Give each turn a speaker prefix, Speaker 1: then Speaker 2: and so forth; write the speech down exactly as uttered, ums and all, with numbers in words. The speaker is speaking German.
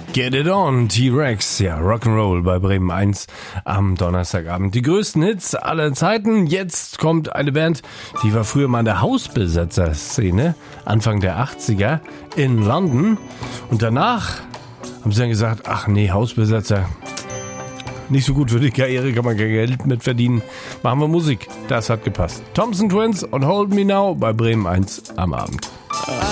Speaker 1: Get it on, T-Rex, ja, Rock'n'Roll bei Bremen eins am Donnerstagabend. Die größten Hits aller Zeiten. Jetzt kommt eine Band, die war früher mal in der Hausbesetzer-Szene, Anfang der achtziger in London. Und danach haben sie dann gesagt, ach nee, Hausbesetzer, nicht so gut für die Karriere, kann man kein Geld mit verdienen. Machen wir Musik, das hat gepasst. Thompson Twins und Hold Me Now bei Bremen eins am Abend.